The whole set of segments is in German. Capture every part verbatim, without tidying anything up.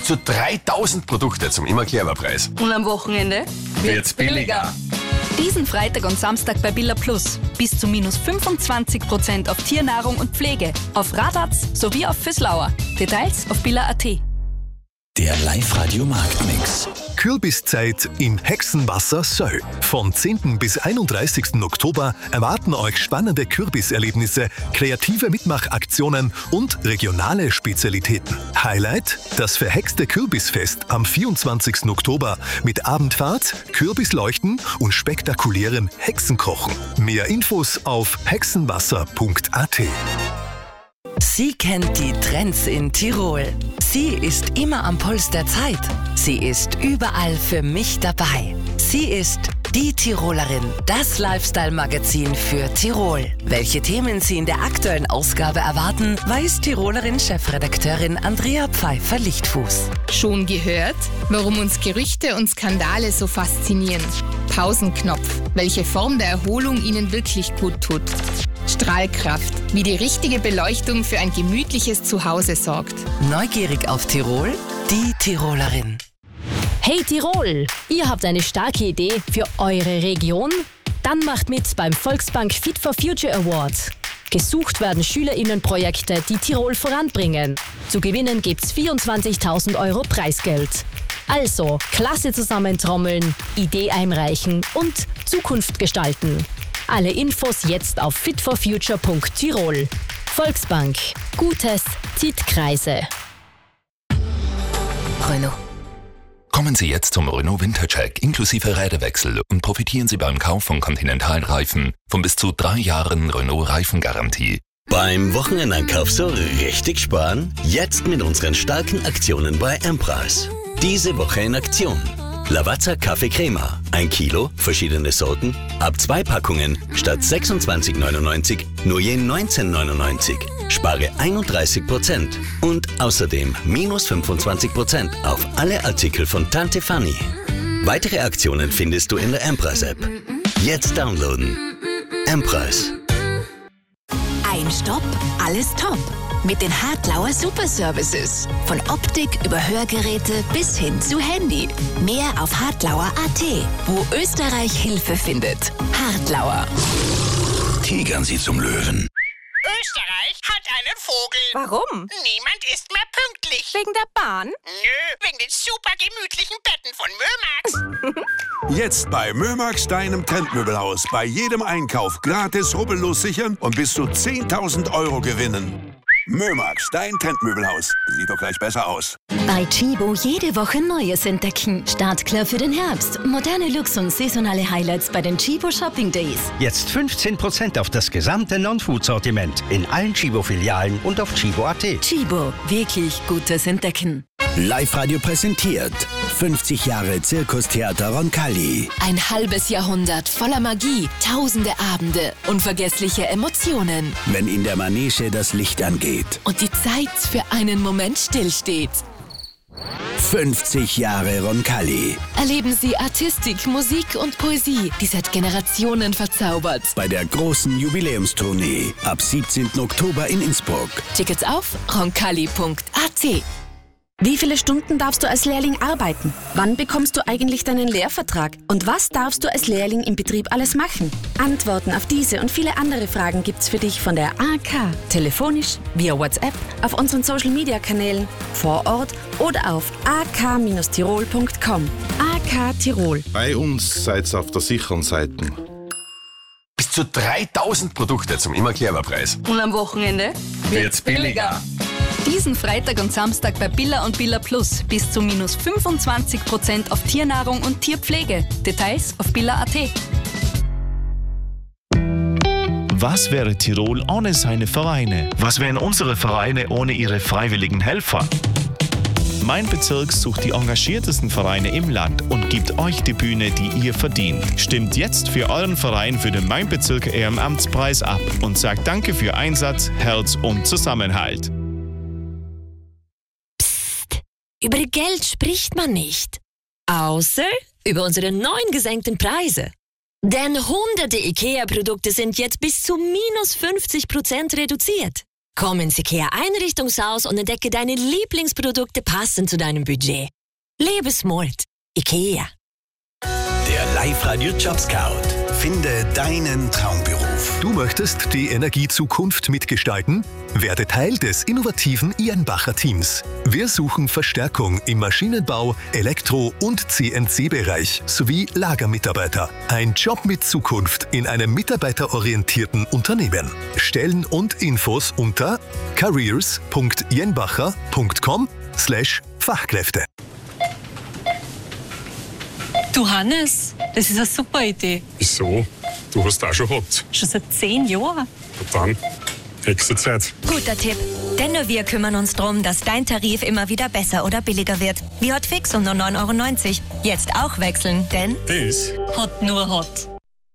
Bis zu dreitausend Produkte zum immer Clever-Preis. Und am Wochenende Wird's billiger. Diesen Freitag und Samstag bei Billa Plus. Bis zu minus fünfundzwanzig Prozent auf Tiernahrung und Pflege. Auf Radatz sowie auf Füßlauer. Details auf billa punkt at. Der Live-Radio-Marktmix. Kürbiszeit im Hexenwasser Söll. Von zehnten bis einunddreißigsten Oktober erwarten euch spannende Kürbiserlebnisse, kreative Mitmachaktionen und regionale Spezialitäten. Highlight: das verhexte Kürbisfest am vierundzwanzigsten Oktober mit Abendfahrt, Kürbisleuchten und spektakulärem Hexenkochen. Mehr Infos auf hexenwasser punkt at. Sie kennt die Trends in Tirol. Sie ist immer am Puls der Zeit. Sie ist überall für mich dabei. Sie ist die Tirolerin, das Lifestyle-Magazin für Tirol. Welche Themen Sie in der aktuellen Ausgabe erwarten, weiß Tirolerin-Chefredakteurin Andrea Pfeiffer-Lichtfuß. Schon gehört, warum uns Gerüchte und Skandale so faszinieren? Pausenknopf, welche Form der Erholung Ihnen wirklich gut tut? Strahlkraft, wie die richtige Beleuchtung für ein gemütliches Zuhause sorgt. Neugierig auf Tirol? Die Tirolerin. Hey Tirol, ihr habt eine starke Idee für eure Region? Dann macht mit beim Volksbank Fit for Future Award. Gesucht werden SchülerInnenprojekte, die Tirol voranbringen. Zu gewinnen gibt's vierundzwanzigtausend Euro Preisgeld. Also, Klasse zusammentrommeln, Idee einreichen und Zukunft gestalten. Alle Infos jetzt auf fit for future punkt tirol. Volksbank. Gutes zieht Kreise. Renault. Kommen Sie jetzt zum Renault Wintercheck inklusive Räderwechsel und profitieren Sie beim Kauf von Continental-Reifen von bis zu drei Jahren Renault-Reifengarantie. Beim Wochenendeinkauf so richtig sparen? Jetzt mit unseren starken Aktionen bei Empress. Diese Woche in Aktion. Lavazza Kaffee Crema, ein Kilo, verschiedene Sorten, ab zwei Packungen statt sechsundzwanzig neunundneunzig nur je neunzehn neunundneunzig. Spare einunddreißig Prozent und außerdem minus fünfundzwanzig Prozent auf alle Artikel von Tante Fanny. Weitere Aktionen findest du in der Empress-App. Jetzt downloaden. Empress. Ein Stopp, alles top. Mit den Hartlauer Superservices. Von Optik über Hörgeräte bis hin zu Handy. Mehr auf hartlauer punkt at, wo Österreich Hilfe findet. Hartlauer. Tigern Sie zum Löwen. Österreich hat einen Vogel. Warum? Niemand ist mehr pünktlich. Wegen der Bahn? Nö, wegen den super gemütlichen Betten von Mömax. Jetzt bei Mömax, deinem Trendmöbelhaus. Bei jedem Einkauf gratis rubbellos sichern und bis zu zehntausend Euro gewinnen. Mömax, dein Trendmöbelhaus. Sieht doch gleich besser aus. Bei Chibo jede Woche Neues entdecken. Startklar für den Herbst. Moderne Looks und saisonale Highlights bei den Chibo Shopping Days. Jetzt fünfzehn Prozent auf das gesamte Non-Food-Sortiment in allen Chibo-Filialen und auf chibo punkt at. Chibo, wirklich gutes Entdecken. Live-Radio präsentiert fünfzig Jahre Zirkustheater Roncalli. Ein halbes Jahrhundert voller Magie, tausende Abende, unvergessliche Emotionen. Wenn in der Manege das Licht angeht. Und die Zeit für einen Moment stillsteht. fünfzig Jahre Roncalli. Erleben Sie Artistik, Musik und Poesie, die seit Generationen verzaubert. Bei der großen Jubiläumstournee ab siebzehnten Oktober in Innsbruck. Tickets auf roncalli punkt at. Wie viele Stunden darfst du als Lehrling arbeiten? Wann bekommst du eigentlich deinen Lehrvertrag? Und was darfst du als Lehrling im Betrieb alles machen? Antworten auf diese und viele andere Fragen gibt's für dich von der A K. Telefonisch, via WhatsApp, auf unseren Social-Media-Kanälen, vor Ort oder auf a k Bindestrich tirol punkt com. A K Tirol. Bei uns seid ihr auf der sicheren Seite. Bis zu dreitausend Produkte zum immer Clever-Preis. Und am Wochenende wird's billiger. Diesen Freitag und Samstag bei Billa und Billa Plus. Bis zu minus fünfundzwanzig Prozent auf Tiernahrung und Tierpflege. Details auf billa punkt at. Was wäre Tirol ohne seine Vereine? Was wären unsere Vereine ohne ihre freiwilligen Helfer? Mein Bezirk sucht die engagiertesten Vereine im Land und gibt euch die Bühne, die ihr verdient. Stimmt jetzt für euren Verein für den Mein Bezirk Ehrenamtspreis ab und sagt Danke für Einsatz, Herz und Zusammenhalt. Über Geld spricht man nicht. Außer über unsere neuen gesenkten Preise. Denn hunderte IKEA-Produkte sind jetzt bis zu minus fünfzig Prozent reduziert. Komm ins IKEA Einrichtungshaus und entdecke deine Lieblingsprodukte passend zu deinem Budget. Lebe smart. IKEA. Der Live-Radio Job Scout. Finde deinen Traumberuf. Du möchtest die Energiezukunft mitgestalten? Werde Teil des innovativen Jenbacher Teams. Wir suchen Verstärkung im Maschinenbau, Elektro- und C N C-Bereich sowie Lagermitarbeiter. Ein Job mit Zukunft in einem mitarbeiterorientierten Unternehmen. Stellen und Infos unter careers punkt jenbacher punkt com slash Fachkräfte. Du Hannes, das ist eine super Idee. Wieso? Du hast auch schon gehabt. Schon seit zehn Jahren. Und dann, Hexenzeit. Guter Tipp. Denn nur wir kümmern uns darum, dass dein Tarif immer wieder besser oder billiger wird. Wie Hotfix um nur neun Euro neunzig. Jetzt auch wechseln, denn das Hot nur Hot.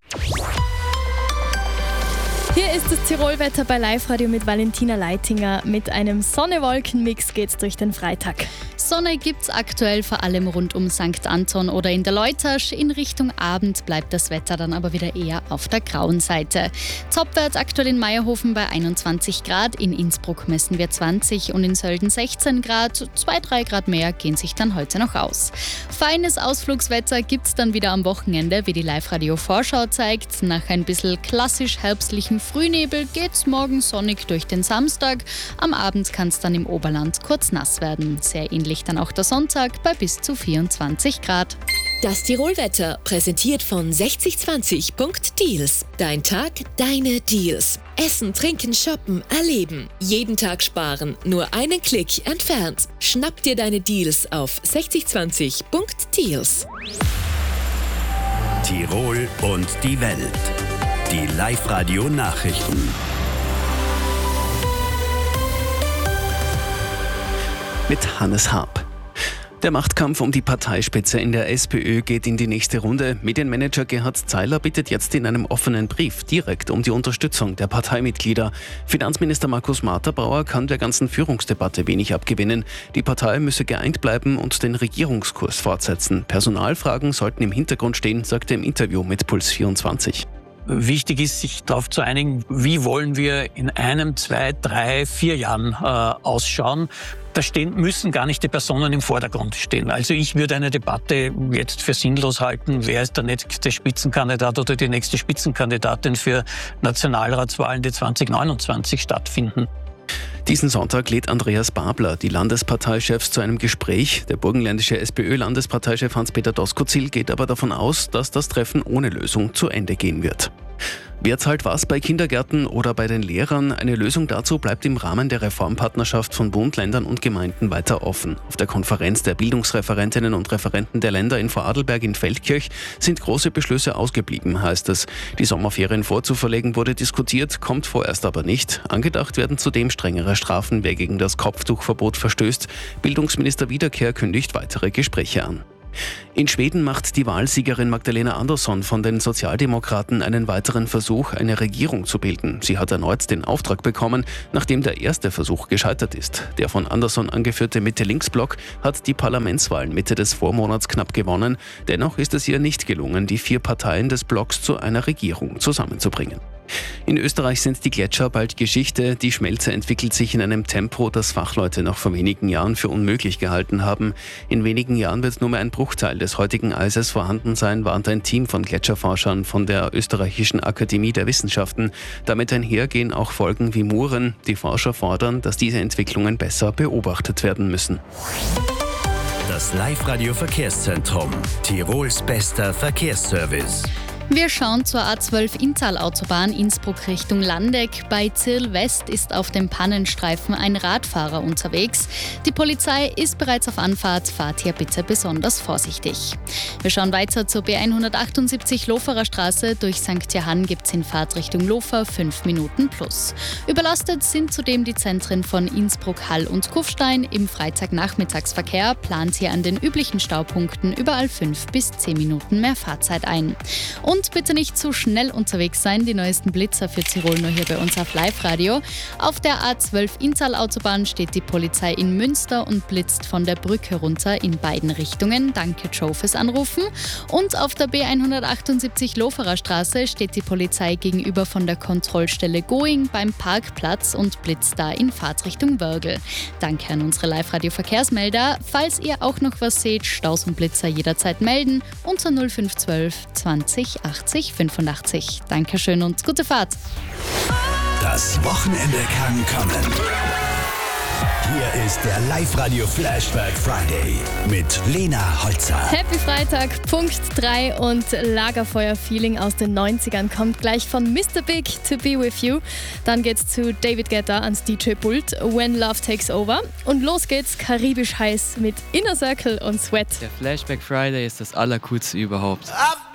Hier ist das Tirolwetter bei Live-Radio mit Valentina Leitinger. Mit einem Sonne-Wolken-Mix geht's durch den Freitag. Sonne gibt's aktuell vor allem rund um Sankt Anton oder in der Leutasch. In Richtung Abend bleibt das Wetter dann aber wieder eher auf der grauen Seite. Topwert aktuell in Meierhofen bei einundzwanzig Grad, in Innsbruck messen wir zwanzig und in Sölden sechzehn Grad. zwei, drei Grad mehr gehen sich dann heute noch aus. Feines Ausflugswetter gibt's dann wieder am Wochenende, wie die Live-Radio-Vorschau zeigt. Nach ein bisschen klassisch herbstlichen Frühnebel geht's morgen sonnig durch den Samstag. Am Abend kann's dann im Oberland kurz nass werden. Sehr ähnlich dann auch der Sonntag bei bis zu vierundzwanzig Grad. Das Tirolwetter, präsentiert von sechzig zwanzig Punkt Deals. Dein Tag, deine Deals. Essen, trinken, shoppen, erleben. Jeden Tag sparen, nur einen Klick entfernt. Schnapp dir deine Deals auf sechzig zwanzig Punkt Deals. Tirol und die Welt. Die Live-Radio-Nachrichten. Mit Hannes Harp. Der Machtkampf um die Parteispitze in der SPÖ geht in die nächste Runde. Medienmanager Gerhard Zeiler bittet jetzt in einem offenen Brief direkt um die Unterstützung der Parteimitglieder. Finanzminister Markus Marterbrauer kann der ganzen Führungsdebatte wenig abgewinnen. Die Partei müsse geeint bleiben und den Regierungskurs fortsetzen. Personalfragen sollten im Hintergrund stehen, sagte er im Interview mit Puls vierundzwanzig. Wichtig ist, sich darauf zu einigen, wie wollen wir in einem, zwei, drei, vier Jahren äh, ausschauen. Da stehen, müssen gar nicht die Personen im Vordergrund stehen. Also ich würde eine Debatte jetzt für sinnlos halten, wer ist der nächste Spitzenkandidat oder die nächste Spitzenkandidatin für Nationalratswahlen, die zwanzig neunundzwanzig stattfinden. Diesen Sonntag lädt Andreas Babler die Landesparteichefs zu einem Gespräch. Der burgenländische SPÖ-Landesparteichef Hans-Peter Doskozil geht aber davon aus, dass das Treffen ohne Lösung zu Ende gehen wird. Wer zahlt was bei Kindergärten oder bei den Lehrern? Eine Lösung dazu bleibt im Rahmen der Reformpartnerschaft von Bund, Ländern und Gemeinden weiter offen. Auf der Konferenz der Bildungsreferentinnen und Referenten der Länder in Vorarlberg in Feldkirch sind große Beschlüsse ausgeblieben, heißt es. Die Sommerferien vorzuverlegen wurde diskutiert, kommt vorerst aber nicht. Angedacht werden zudem strengere Strafen, wer gegen das Kopftuchverbot verstößt. Bildungsminister Wiederkehr kündigt weitere Gespräche an. In Schweden macht die Wahlsiegerin Magdalena Andersson von den Sozialdemokraten einen weiteren Versuch, eine Regierung zu bilden. Sie hat erneut den Auftrag bekommen, nachdem der erste Versuch gescheitert ist. Der von Andersson angeführte Mitte-Links-Block hat die Parlamentswahlen Mitte des Vormonats knapp gewonnen. Dennoch ist es ihr nicht gelungen, die vier Parteien des Blocks zu einer Regierung zusammenzubringen. In Österreich sind die Gletscher bald Geschichte. Die Schmelze entwickelt sich in einem Tempo, das Fachleute noch vor wenigen Jahren für unmöglich gehalten haben. In wenigen Jahren wird nur mehr ein Bruchteil des heutigen Eises vorhanden sein, warnt ein Team von Gletscherforschern von der Österreichischen Akademie der Wissenschaften. Damit einhergehen auch Folgen wie Muren. Die Forscher fordern, dass diese Entwicklungen besser beobachtet werden müssen. Das Live-Radio-Verkehrszentrum. Tirols bester Verkehrsservice. Wir schauen zur A zwölf Inntal-Autobahn Innsbruck Richtung Landeck. Bei Zirl West ist auf dem Pannenstreifen ein Radfahrer unterwegs. Die Polizei ist bereits auf Anfahrt, fahrt hier bitte besonders vorsichtig. Wir schauen weiter zur B hundertachtundsiebzig Loferer Straße. Durch Sankt Johann gibt es in Fahrtrichtung Lofer fünf Minuten plus. Überlastet sind zudem die Zentren von Innsbruck, Hall und Kufstein. Im Freitagnachmittagsverkehr plant hier an den üblichen Staupunkten überall fünf bis zehn Minuten mehr Fahrzeit ein. Und Und bitte nicht zu schnell unterwegs sein. Die neuesten Blitzer für Tirol nur hier bei uns auf Live-Radio. Auf der A zwölf Inntal-Autobahn steht die Polizei in Münster und blitzt von der Brücke runter in beiden Richtungen. Danke, Joe, fürs Anrufen. Und auf der B hundertachtundsiebzig Loferer Straße steht die Polizei gegenüber von der Kontrollstelle Going beim Parkplatz und blitzt da in Fahrtrichtung Wörgl. Danke an unsere Live-Radio-Verkehrsmelder. Falls ihr auch noch was seht, Staus und Blitzer jederzeit melden unter null fünf eins zwei zwanzig achtzig fünfundachtzig. Dankeschön und gute Fahrt. Das Wochenende kann kommen. Hier ist der Live-Radio Flashback Friday mit Lena Holzer. Happy Freitag, Punkt drei und Lagerfeuer-Feeling aus den neunzigern kommt gleich von Mister Big, To Be With You. Dann geht's zu David Guetta ans D J-Pult, When Love Takes Over. Und los geht's, karibisch heiß mit Inner Circle und Sweat. Der Flashback Friday ist das Allercoolste überhaupt.